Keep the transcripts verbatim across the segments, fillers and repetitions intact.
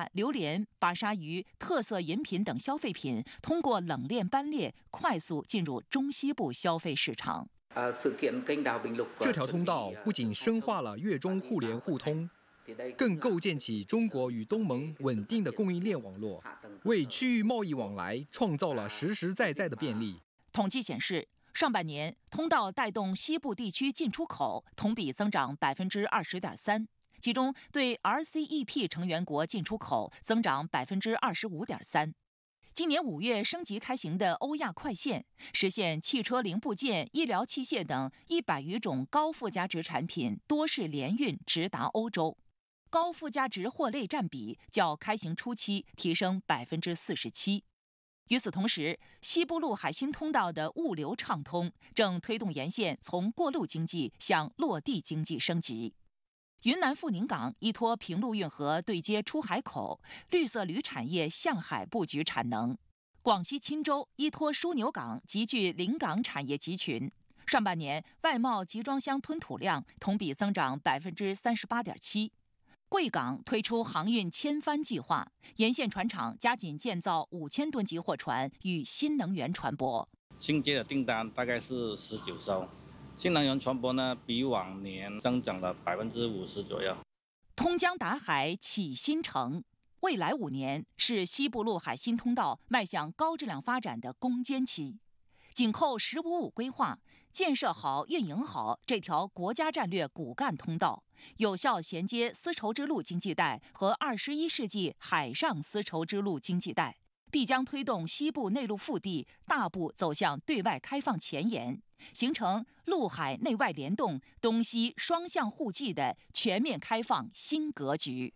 茶、榴莲、巴沙鱼、特色饮品等消费品通过冷链班列快速进入中西部消费市场。 这条通道不仅深化了粤中互联互通，更构建起中国与东盟稳定的供应链网络，为区域贸易往来创造了实实在在的便利。 统计显示，上半年通道带动西部地区进出口同比增长百分之二十点三，其中对 R C E P 成员国进出口增长百分之二十五点三。今年五月升级开行的欧亚快线，实现汽车零部件、医疗器械等一百余种高附加值产品多式联运直达欧洲，高附加值货类占比较开行初期提升百分之四十七。与此同时，西部陆海新通道的物流畅通，正推动沿线从过路经济向落地经济升级。云南富宁港依托平陆运河对接出海口，绿色铝产业向海布局产能；广西钦州依托枢纽港集聚临港产业集群。上半年外贸集装箱吞吐量同比增长百分之三十八点七。贵港推出航运千帆计划，沿线船厂加紧建造五千吨级货船与新能源船舶。 新接的订单大概是十九艘，新能源船舶呢比往年增长了百分之五十左右。 通江达海启新城，未来五年是西部陆海新通道迈向高质量发展的攻坚期。紧扣“十五五”规划，建设好、运营好这条国家战略骨干通道，有效衔接丝绸之路经济带和二十一世纪海上丝绸之路经济带，必将推动西部内陆腹地大步走向对外开放前沿，形成陆海内外联动、东西双向互济的全面开放新格局。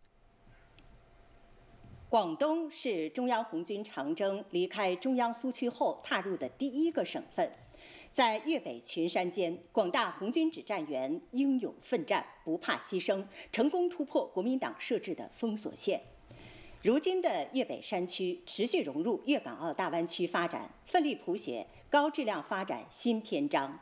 广东是中央红军长征离开中央苏区后踏入的第一个省份。在粤北群山间，广大红军指战员英勇奋战，不怕牺牲，成功突破国民党设置的封锁线。如今的粤北山区持续融入粤港澳大湾区发展，奋力谱写高质量发展新篇章。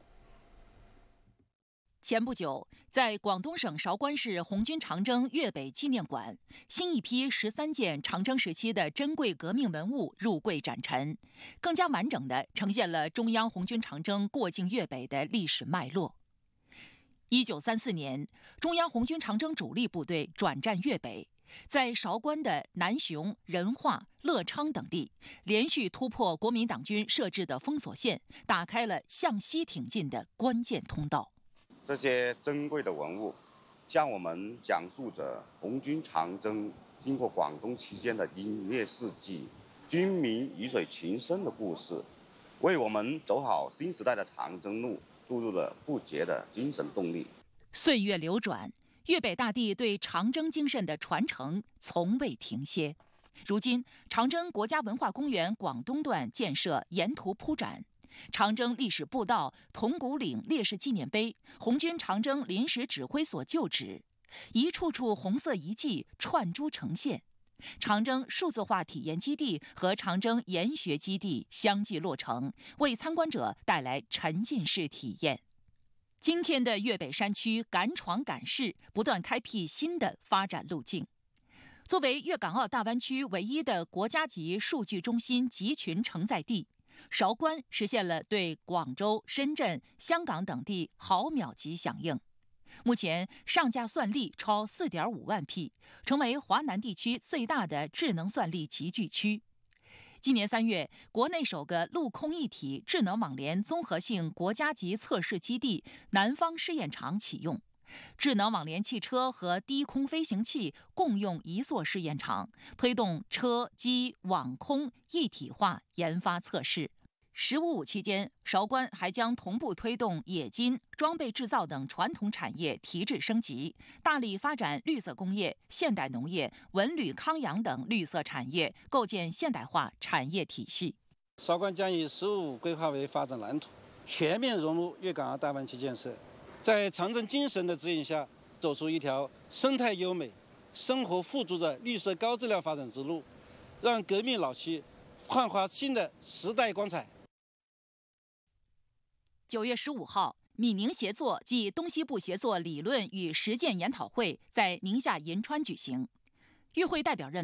前不久，在广东省韶关市红军长征粤北纪念馆，新一批十三件长征时期的珍贵革命文物入柜展陈，更加完整地呈现了中央红军长征过境粤北的历史脉络。一九三四年，中央红军长征主力部队转战粤北，在韶关的南雄、仁化、乐昌等地，连续突破国民党军设置的封锁线，打开了向西挺进的关键通道。 这些珍贵的文物向我们讲述着红军长征经过广东期间的音乐事迹、军民鱼水情深的故事，为我们走好新时代的长征路注入了不竭的精神动力。 岁月流转，粤北大地对长征精神的传承从未停歇。如今，长征国家文化公园广东段建设沿途铺展，长征历史步道、铜鼓岭烈士纪念碑、红军长征临时指挥所旧址，一处处红色遗迹串珠呈现。长征数字化体验基地和长征研学基地相继落成，为参观者带来沉浸式体验。今天的粤北山区敢闯敢试，不断开辟新的发展路径。作为粤港澳大湾区唯一的国家级数据中心集群承载地，韶关实现了对广州、深圳、香港等地毫秒级响应。目前上架算力超 四点五万匹，成为华南地区最大的智能算力集聚区。今年三月，国内首个陆空一体智能网联综合性国家级测试基地南方试验场启用，智能网联汽车和低空飞行器共用一座试验场，推动车机网空一体化研发测试。十五五期间，韶关还将同步推动冶金、装备制造等传统产业提质升级，大力发展绿色工业、现代农业、文旅康养等绿色产业，构建现代化产业体系。 韶关将以“十五五”规划为发展蓝图，全面融入粤港澳大湾区建设，在长征精神的指引下，走出一条生态优美、生活富足的绿色高质量发展之路，让革命老区焕发新的时代光彩。 九月十五号，闽宁协作暨东西部协作理论与实践研讨会在宁夏银川举行。与会代表认